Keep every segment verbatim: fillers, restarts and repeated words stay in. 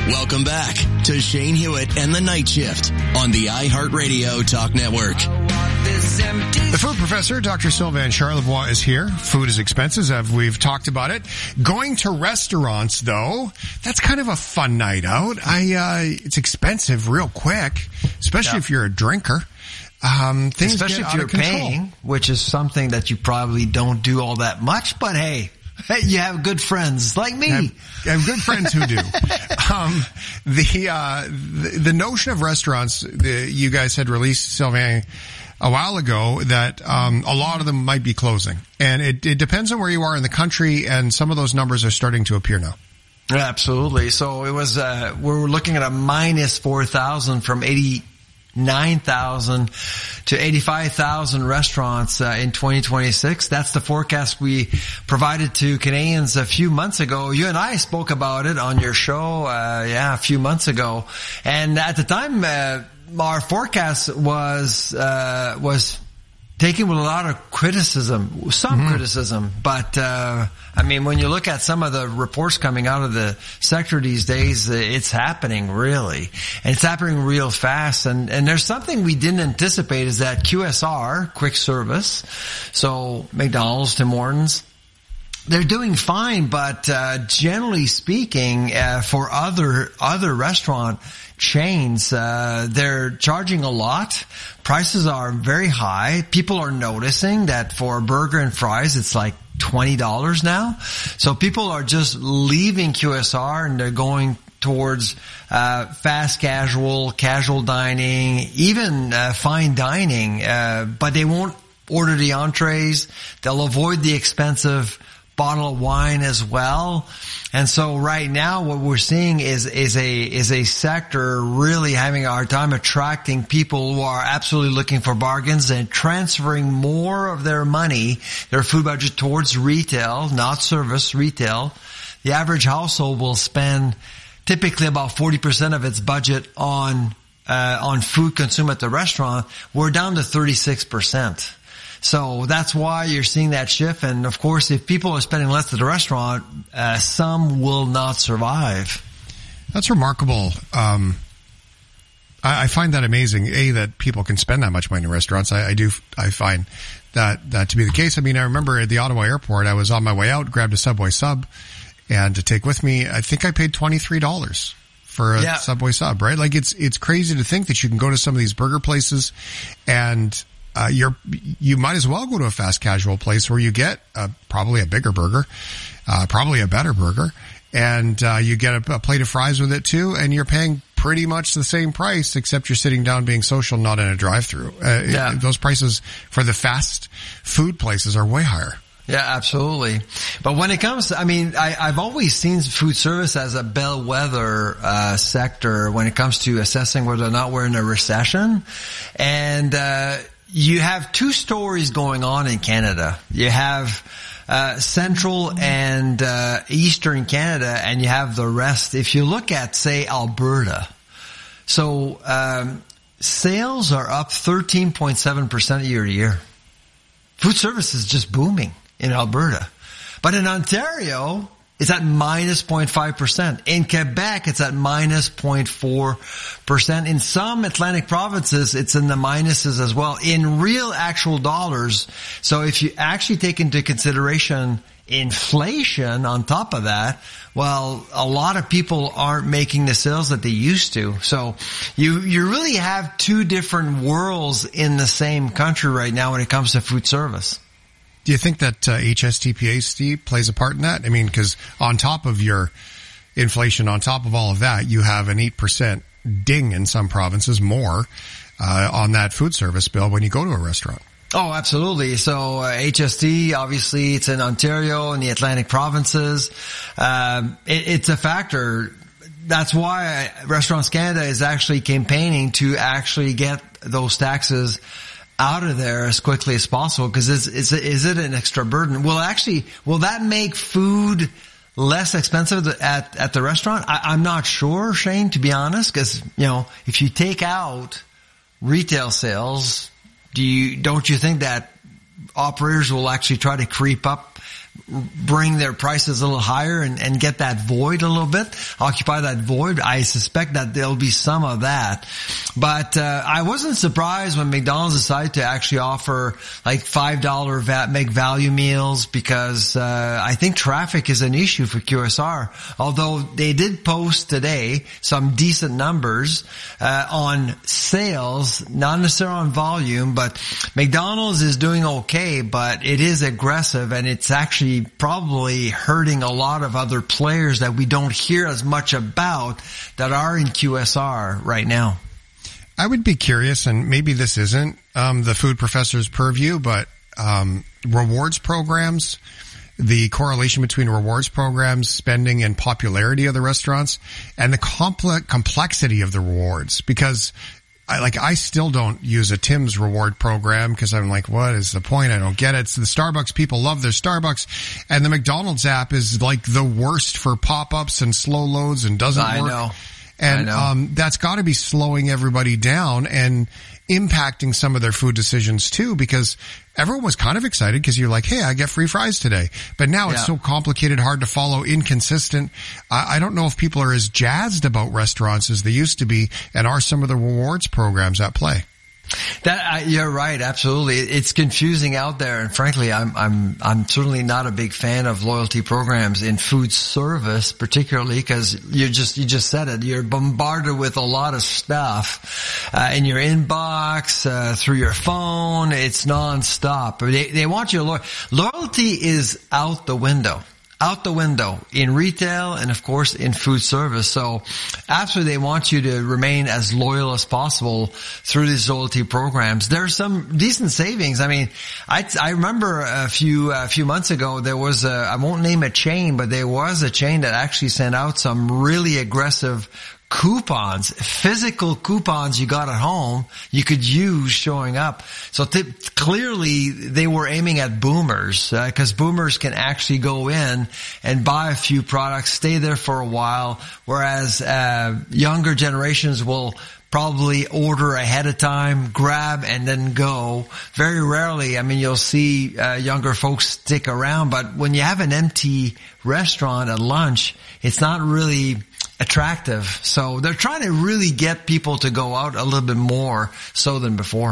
Welcome back to Shane Hewitt and the Night Shift on the iHeartRadio Talk Network. The food professor, Doctor Sylvain Charlebois, is here. Food is expensive, as we've talked about it. Going to restaurants, though, that's kind of a fun night out. I, uh, it's expensive real quick, especially yeah. if you're a drinker. Um, things especially get if you're out of control. paying, which is something that you probably don't do all that much, but hey, you have good friends like me. I have, I have good friends who do. um, the, uh, the, the notion of restaurants, the, you guys had released, Sylvain, a while ago that, um, a lot of them might be closing. And it, it depends on where you are in the country, and some of those numbers are starting to appear now. Absolutely. So it was, uh, we're looking at a minus four thousand from eighty-nine thousand to eighty-five thousand restaurants uh, in twenty twenty-six. That's the forecast we provided to Canadians a few months ago. You and I spoke about it on your show, uh, yeah, a few months ago. And at the time, uh, our forecast was, uh, was taken with a lot of criticism, some mm-hmm. criticism, but, uh, I mean, when you look at some of the reports coming out of the sector these days, it's happening really. And it's happening real fast. And, and there's something we didn't anticipate is that Q S R, quick service, so McDonald's, Tim Hortons, they're doing fine, but, uh, generally speaking, uh, for other, other restaurant chains, uh, they're charging a lot. Prices are very high. People are noticing that for a burger and fries, it's like twenty dollars now. So people are just leaving Q S R and they're going towards uh fast casual, casual dining, even uh, fine dining, uh but they won't order the entrees. They'll avoid the expensive bottle of wine as well. And so right now what we're seeing is is a is a sector really having a hard time attracting people who are absolutely looking for bargains and transferring more of their money, their food budget, towards retail, not service, retail. The average household will spend typically about forty percent of its budget on uh on food consumed at the restaurant. We're down to thirty-six percent. So that's why you're seeing that shift. And of course, if people are spending less at the restaurant, uh, some will not survive. That's remarkable. Um, I, I find that amazing. A, that people can spend that much money in restaurants. I, I do, I find that, that to be the case. I mean, I remember at the Ottawa airport, I was on my way out, grabbed a Subway sub, and to take with me, I think I paid twenty-three dollars. For a yeah. Subway sub, right? Like it's, it's crazy to think that you can go to some of these burger places and, Uh, you're, you might as well go to a fast casual place where you get a, probably a bigger burger, uh, probably a better burger, and, uh, you get a, a plate of fries with it too, and you're paying pretty much the same price, except you're sitting down being social, not in a drive-through. Uh, yeah. it, those prices for the fast food places are way higher. Yeah, absolutely. But when it comes to, I mean, I, I've always seen food service as a bellwether, uh, sector when it comes to assessing whether or not we're in a recession. And, uh, you have two stories going on in Canada. You have uh central and uh eastern Canada, and you have the rest. If you look at, say, Alberta, so um sales are up thirteen point seven percent year to year. Food service is just booming in Alberta. But in Ontario, it's at minus zero point five percent. In Quebec, it's at minus zero point four percent. In some Atlantic provinces, it's in the minuses as well, in real actual dollars. So if you actually take into consideration inflation on top of that, well, a lot of people aren't making the sales that they used to. So you, you really have two different worlds in the same country right now when it comes to food service. Do you think that uh, H S T P A, Steve, plays a part in that? I mean, because on top of your inflation, on top of all of that, you have an eight percent ding in some provinces more uh, on that food service bill when you go to a restaurant. Oh, absolutely. So uh, H S T, obviously, it's in Ontario and the Atlantic provinces. Um, it, it's a factor. That's why Restaurants Canada is actually campaigning to actually get those taxes out of there as quickly as possible, because is, is, is it an extra burden? Will actually, will that make food less expensive at, at the restaurant? I, I'm not sure, Shane, to be honest, because, you know, if you take out retail sales, do you, don't you think that operators will actually try to creep up bring their prices a little higher and, and get that void a little bit, occupy that void. I suspect that there'll be some of that. But uh, I wasn't surprised when McDonald's decided to actually offer like five dollars va- make value meals, because uh, I think traffic is an issue for Q S R. Although they did post today some decent numbers uh, on sales, not necessarily on volume, but McDonald's is doing okay, but it is aggressive, and it's actually probably hurting a lot of other players that we don't hear as much about that are in Q S R right now. I would be curious, and maybe this isn't um, the food professor's purview, but um, rewards programs, the correlation between rewards programs, spending, and popularity of the restaurants, and the complex complexity of the rewards. Because I like, I still don't use a Tim's reward program because I'm like, what is the point? I don't get it. So the Starbucks people love their Starbucks, and the McDonald's app is like the worst for pop-ups and slow loads and doesn't I work. know. And um, that's got to be slowing everybody down and impacting some of their food decisions too, because everyone was kind of excited because you're like, hey, I get free fries today. But now it's yeah. so complicated, hard to follow, inconsistent. I, I don't know if people are as jazzed about restaurants as they used to be, and are some of the rewards programs at play. That uh, you're right, absolutely. It's confusing out there, and frankly, I'm I'm I'm certainly not a big fan of loyalty programs in food service, particularly because you just you just said it. You're bombarded with a lot of stuff uh, in your inbox, uh, through your phone. It's nonstop. They they want your lo- loyalty is out the window. Out the window in retail and, of course, in food service. So absolutely, they want you to remain as loyal as possible through these loyalty programs. There's some decent savings. I mean, I, I remember a few, a few months ago, there was a, I won't name a chain, but there was a chain that actually sent out some really aggressive coupons, physical coupons you got at home, you could use showing up. So th- clearly they were aiming at boomers, because uh, boomers can actually go in and buy a few products, stay there for a while, whereas uh younger generations will probably order ahead of time, grab, and then go. Very rarely, I mean, you'll see uh, younger folks stick around, but when you have an empty restaurant at lunch, it's not really attractive. So they're trying to really get people to go out a little bit more so than before.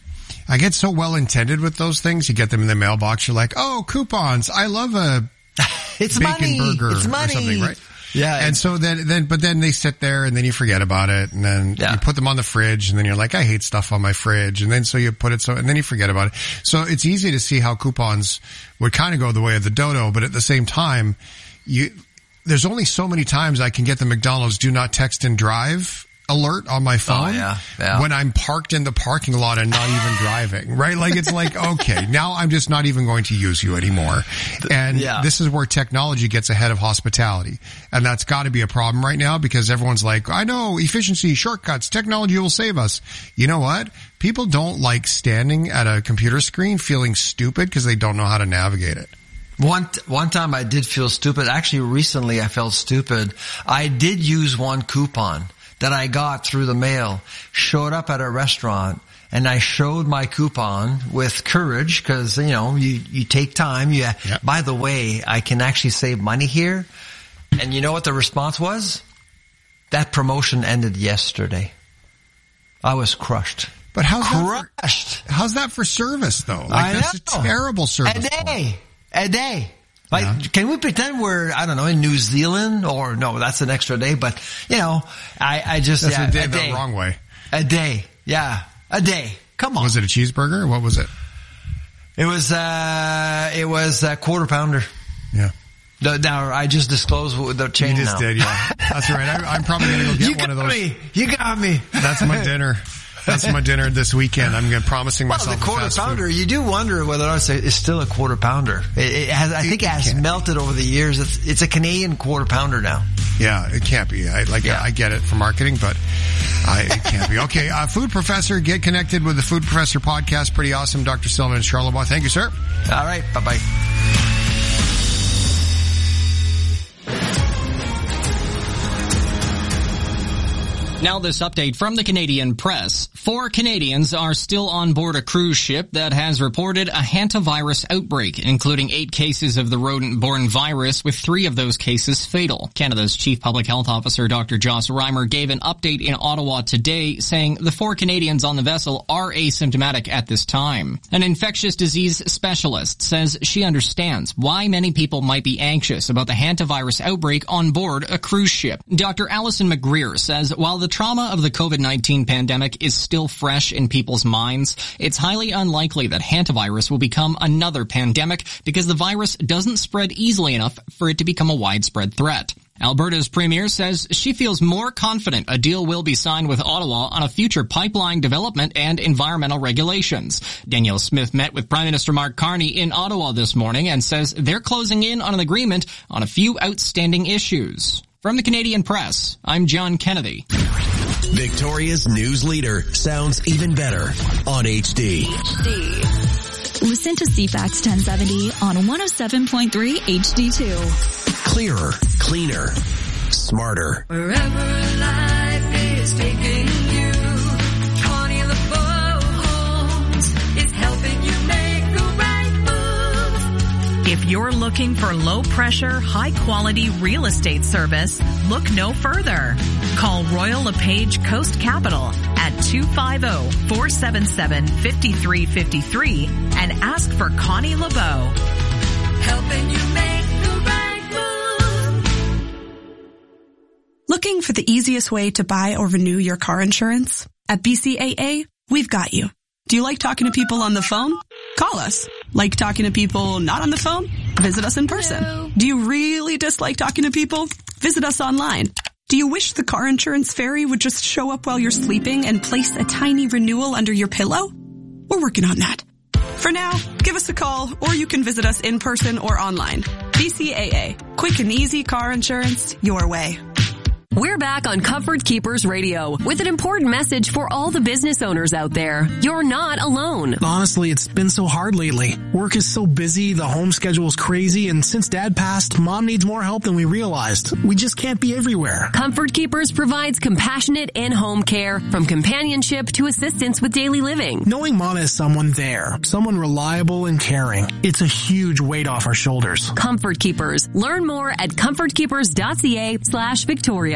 I get so well intended with those things. You get them in the mailbox. You're like, oh, coupons. I love a it's bacon money. burger It's money. or something, right? Yeah. And so then, then, but then they sit there and then you forget about it, and then yeah. you put them on the fridge, and then you're like, I hate stuff on my fridge. And then so you put it so, and then you forget about it. So it's easy to see how coupons would kind of go the way of the dodo, but at the same time, you, there's only so many times I can get the McDonald's do not text and drive alert on my phone oh, yeah, yeah. when I'm parked in the parking lot and not even driving, right? Like, it's like, okay, now I'm just not even going to use you anymore. And yeah. this is where technology gets ahead of hospitality. And that's got to be a problem right now, because everyone's like, I know, efficiency, shortcuts, technology will save us. You know what? People don't like standing at a computer screen feeling stupid because they don't know how to navigate it. One, one time I did feel stupid. Actually, recently I felt stupid. I did use one coupon that I got through the mail, showed up at a restaurant, and I showed my coupon with courage, because, you know, you, you take time. You, yep. By the way, I can actually save money here. And you know what the response was? That promotion ended yesterday. I was crushed. But how's crushed. That for, how's that for service, though? Like, I that's know. a terrible service. A day. A day. Like, yeah. Can we pretend we're, I don't know, in New Zealand? Or no, that's an extra day. But, you know, I, I just, that's yeah, a day a the day. wrong way. A day. Yeah. A day. Come on. Was it a cheeseburger? What was it? It was, uh, it was a quarter pounder. Yeah. The, now, I just disclosed the chain You just now. did, yeah. That's all right. I, I'm probably going to go get you one of got those. Me. You got me. That's my dinner. That's my dinner this weekend. I'm promising Well, myself the quarter a fast pounder, food. you do wonder whether or not it's still a quarter pounder. It, it has, I think it, it has melted be. over the years. It's, it's a Canadian quarter pounder now. Yeah, it can't be. I, like, yeah. I get it for marketing, but I, it can't be. Okay, uh, Food Professor, get connected with the Food Professor podcast. Pretty awesome. Doctor Stillman and Charlebois. Thank you, sir. All right. Bye-bye. Now this update from the Canadian Press. Four Canadians are still on board a cruise ship that has reported a hantavirus outbreak, including eight cases of the rodent-borne virus, with three of those cases fatal. Canada's Chief Public Health Officer, Doctor Joss Reimer, gave an update in Ottawa today, saying the four Canadians on the vessel are asymptomatic at this time. An infectious disease specialist says she understands why many people might be anxious about the hantavirus outbreak on board a cruise ship. Doctor Alison McGreer says while the trauma of the COVID nineteen pandemic is still fresh in people's minds, it's highly unlikely that hantavirus will become another pandemic because the virus doesn't spread easily enough for it to become a widespread threat. Alberta's premier says she feels more confident a deal will be signed with Ottawa on a future pipeline development and environmental regulations. Danielle Smith met with Prime Minister Mark Carney in Ottawa this morning and says they're closing in on an agreement on a few outstanding issues. From the Canadian Press, I'm John Kennedy. Victoria's news leader sounds even better on H D. H D. Listen to C FAX ten seventy on one oh seven point three H D two. Clearer, cleaner, smarter. Wherever life is taking you, Connie LeBeau Homes is helping you make the right move. If you're looking for low-pressure, high-quality real estate service, look no further. Call Royal LePage Coast Capital at two five zero, four seven seven, five three five three and ask for Connie LeBeau. Helping you make the right move. Looking for the easiest way to buy or renew your car insurance? At B C A A, we've got you. Do you like talking to people on the phone? Call us. Like talking to people not on the phone? Visit us in person. Hello. Do you really dislike talking to people? Visit us online. Do you wish the car insurance fairy would just show up while you're sleeping and place a tiny renewal under your pillow? We're working on that. For now, give us a call or you can visit us in person or online. B C A A. Quick and easy car insurance your way. We're back on Comfort Keepers Radio with an important message for all the business owners out there. You're not alone. Honestly, it's been so hard lately. Work is so busy, the home schedule is crazy, and since Dad passed, Mom needs more help than we realized. We just can't be everywhere. Comfort Keepers provides compassionate in-home care, from companionship to assistance with daily living. Knowing Mom has someone there, someone reliable and caring, it's a huge weight off our shoulders. Comfort Keepers. Learn more at comfortkeepers.ca slash Victoria.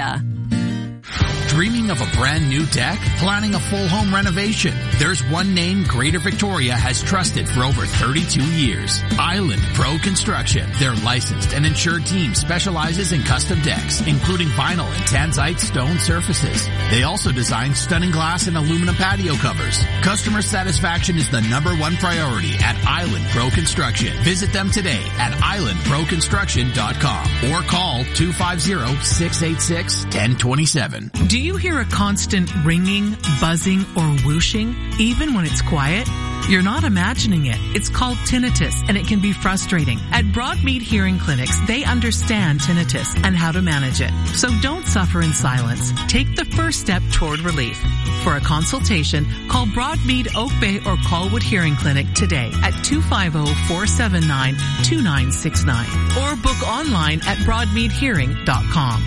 Dreaming of a brand new deck? Planning a full home renovation? There's one name Greater Victoria has trusted for over thirty-two years. Island Pro Construction. Their licensed and insured team specializes in custom decks, including vinyl and tanzite stone surfaces. They also design stunning glass and aluminum patio covers. Customer satisfaction is the number one priority at Island Pro Construction. Visit them today at island pro construction dot com or call two five zero, six eight six, one zero two seven. Do you hear a constant ringing, buzzing, or whooshing, even when it's quiet? You're not imagining it. It's called tinnitus, and it can be frustrating. At Broadmead Hearing Clinics, they understand tinnitus and how to manage it. So don't suffer in silence. Take the first step toward relief. For a consultation, call Broadmead Oak Bay or Colwood Hearing Clinic today at two five zero, four seven nine, two nine six nine or book online at broadmead hearing dot com.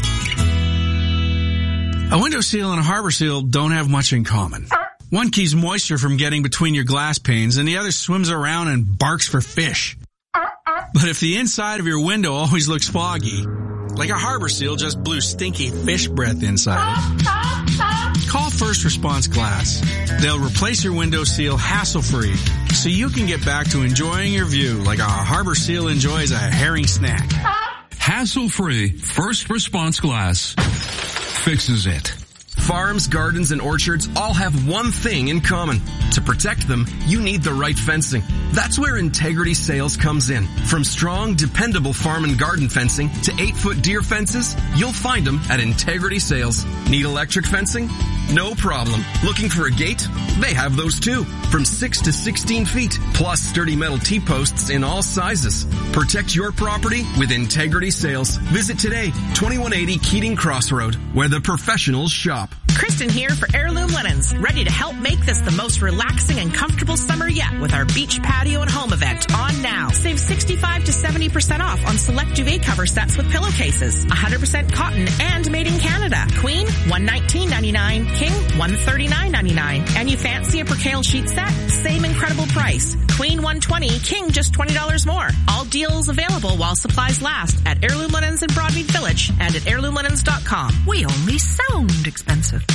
A window seal and a harbor seal don't have much in common. One keeps moisture from getting between your glass panes, and the other swims around and barks for fish. But if the inside of your window always looks foggy, like a harbor seal just blew stinky fish breath inside it, call First Response Glass. They'll replace your window seal hassle-free, so you can get back to enjoying your view like a harbor seal enjoys a herring snack. Hassle-free First Response Glass fixes it. Farms, gardens, and orchards all have one thing in common. To protect them, you need the right fencing. That's where Integrity Sales comes in. From strong, dependable farm and garden fencing to eight-foot deer fences, you'll find them at Integrity Sales. Need electric fencing? No problem. Looking for a gate? They have those too. From six to sixteen feet, plus sturdy metal T-posts in all sizes. Protect your property with Integrity Sales. Visit today, twenty-one eighty Keating Crossroad, where the professionals shop. Kristen here for Heirloom Linens, ready to help make this the most relaxing and comfortable summer yet with our beach patio and home event on now. Save sixty-five to seventy percent off on select duvet cover sets with pillowcases. one hundred percent cotton and made in Canada. Queen, one nineteen ninety-nine. King, one thirty-nine ninety-nine. And you fancy a percale sheet set? Same incredible price. Queen one twenty, King just twenty dollars more. All deals available while supplies last at Heirloom Linens in Broadmead Village and at heirloom linens dot com. We only sound expensive.